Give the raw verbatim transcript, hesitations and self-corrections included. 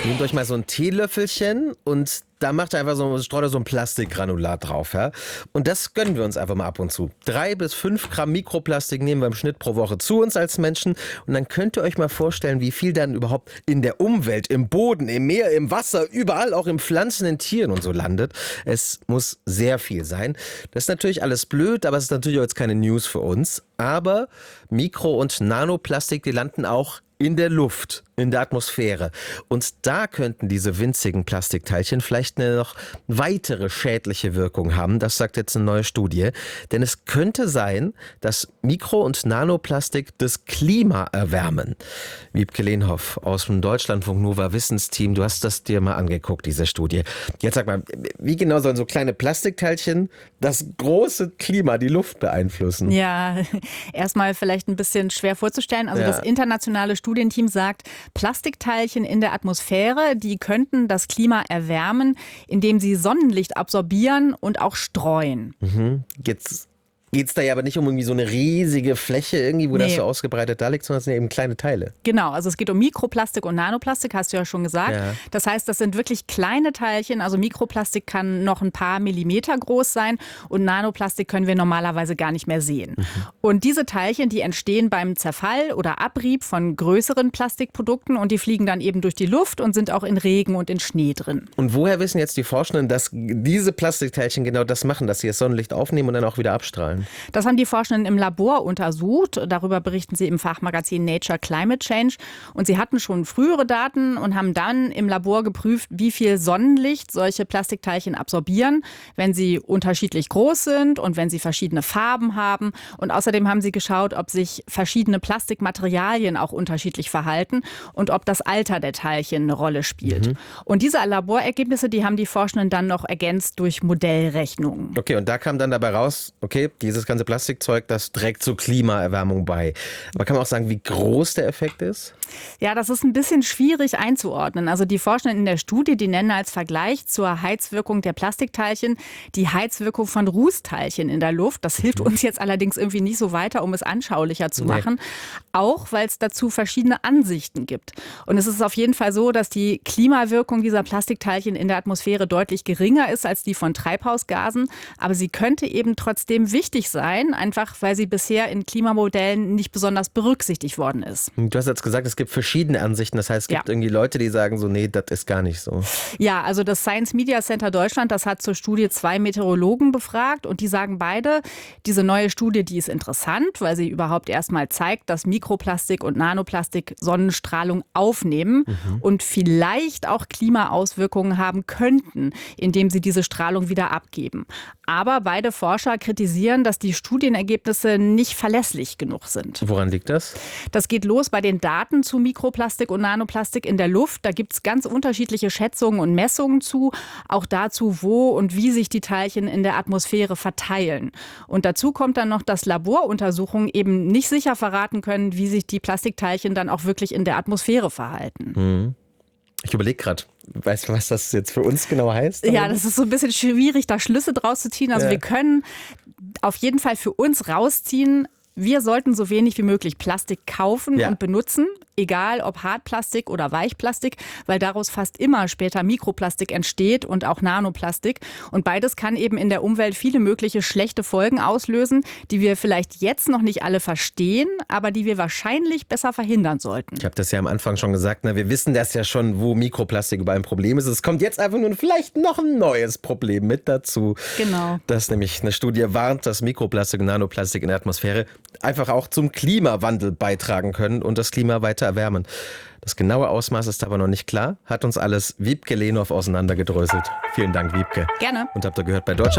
Nehmt euch mal so ein Teelöffelchen und da macht ihr einfach so, streut ihr so ein Plastikgranulat drauf. Ja? Und das gönnen wir uns einfach mal ab und zu. Drei bis fünf Gramm Mikroplastik nehmen wir im Schnitt pro Woche zu uns als Menschen. Und dann könnt ihr euch mal vorstellen, wie viel dann überhaupt in der Umwelt, im Boden, im Meer, im Wasser, überall, auch in Pflanzen, in Tieren und so landet. Es muss sehr viel sein. Das ist natürlich alles blöd, aber es ist natürlich auch jetzt keine News für uns. Aber Mikro- und Nanoplastik, die landen auch in der Luft, in der Atmosphäre. Und da könnten diese winzigen Plastikteilchen vielleicht eine noch weitere schädliche Wirkung haben. Das sagt jetzt eine neue Studie. Denn es könnte sein, dass Mikro- und Nanoplastik das Klima erwärmen. Wiebke Lehnhoff aus dem Deutschlandfunk Nova Wissensteam, du hast das dir mal angeguckt, diese Studie. Jetzt sag mal, wie genau sollen so kleine Plastikteilchen das große Klima, die Luft beeinflussen? Ja, erstmal vielleicht ein bisschen schwer vorzustellen. Also Ja. das internationale Studienteam sagt, Plastikteilchen in der Atmosphäre, die könnten das Klima erwärmen, indem sie Sonnenlicht absorbieren und auch streuen. Mhm. Jetzt geht es da ja aber nicht um irgendwie so eine riesige Fläche irgendwie, wo Nee. das so ausgebreitet da liegt, sondern es sind eben kleine Teile. Genau, also es geht um Mikroplastik und Nanoplastik, hast du ja schon gesagt. Ja. Das heißt, das sind wirklich kleine Teilchen. Also Mikroplastik kann noch ein paar Millimeter groß sein und Nanoplastik können wir normalerweise gar nicht mehr sehen. Mhm. Und diese Teilchen, die entstehen beim Zerfall oder Abrieb von größeren Plastikprodukten und die fliegen dann eben durch die Luft und sind auch in Regen und in Schnee drin. Und woher wissen jetzt die Forschenden, dass diese Plastikteilchen genau das machen, dass sie das Sonnenlicht aufnehmen und dann auch wieder abstrahlen? Das haben die Forschenden im Labor untersucht. Darüber berichten sie im Fachmagazin Nature Climate Change. Und sie hatten schon frühere Daten und haben dann im Labor geprüft, wie viel Sonnenlicht solche Plastikteilchen absorbieren, wenn sie unterschiedlich groß sind und wenn sie verschiedene Farben haben. Und außerdem haben sie geschaut, ob sich verschiedene Plastikmaterialien auch unterschiedlich verhalten und ob das Alter der Teilchen eine Rolle spielt. Mhm. Und diese Laborergebnisse, die haben die Forschenden dann noch ergänzt durch Modellrechnungen. Okay, und da kam dann dabei raus, okay, dieses ganze Plastikzeug, das trägt zur Klimaerwärmung bei. Aber kann man auch sagen, wie groß der Effekt ist? Ja, das ist ein bisschen schwierig einzuordnen. Also die Forschenden in der Studie, die nennen als Vergleich zur Heizwirkung der Plastikteilchen die Heizwirkung von Rußteilchen in der Luft. Das hilft uns jetzt allerdings irgendwie nicht so weiter, um es anschaulicher zu machen. Nee. Auch weil es dazu verschiedene Ansichten gibt. Und es ist auf jeden Fall so, dass die Klimawirkung dieser Plastikteilchen in der Atmosphäre deutlich geringer ist als die von Treibhausgasen. Aber sie könnte eben trotzdem wichtig sein, einfach weil sie bisher in Klimamodellen nicht besonders berücksichtigt worden ist. Du hast jetzt gesagt, es gibt verschiedene Ansichten. Das heißt, es gibt ja. irgendwie Leute, die sagen so, nee, das ist gar nicht so. Ja, also das Science Media Center Deutschland, das hat zur Studie zwei Meteorologen befragt und die sagen beide, diese neue Studie, die ist interessant, weil sie überhaupt erstmal zeigt, dass Mikroplastik und Nanoplastik Sonnenstrahlung aufnehmen mhm. und vielleicht auch Klimaauswirkungen haben könnten, indem sie diese Strahlung wieder abgeben. Aber beide Forscher kritisieren, dass die Studienergebnisse nicht verlässlich genug sind. Woran liegt das? Das geht los bei den Daten zu Mikroplastik und Nanoplastik in der Luft. Da gibt es ganz unterschiedliche Schätzungen und Messungen zu, auch dazu, wo und wie sich die Teilchen in der Atmosphäre verteilen. Und dazu kommt dann noch, dass Laboruntersuchungen eben nicht sicher verraten können, wie sich die Plastikteilchen dann auch wirklich in der Atmosphäre verhalten. Mhm. Ich überlege gerade, weißt du, was das jetzt für uns genau heißt? Ja, das ist so ein bisschen schwierig, da Schlüsse draus zu ziehen. Also ja. wir können auf jeden Fall für uns rausziehen, wir sollten so wenig wie möglich Plastik kaufen ja. und benutzen, egal ob Hartplastik oder Weichplastik, weil daraus fast immer später Mikroplastik entsteht und auch Nanoplastik. Und beides kann eben in der Umwelt viele mögliche schlechte Folgen auslösen, die wir vielleicht jetzt noch nicht alle verstehen, aber die wir wahrscheinlich besser verhindern sollten. Ich habe das ja am Anfang schon gesagt, ne? Wir wissen das ja schon, wo Mikroplastik überall ein Problem ist. Es kommt jetzt einfach nur vielleicht noch ein neues Problem mit dazu. Genau. Dass nämlich eine Studie warnt, dass Mikroplastik und Nanoplastik in der Atmosphäre einfach auch zum Klimawandel beitragen können und das Klima weiter erwärmen. Das genaue Ausmaß ist aber noch nicht klar. Hat uns alles Wiebke Lehnhoff auseinandergedröselt. Vielen Dank, Wiebke. Gerne. Und habt ihr gehört bei Deutscher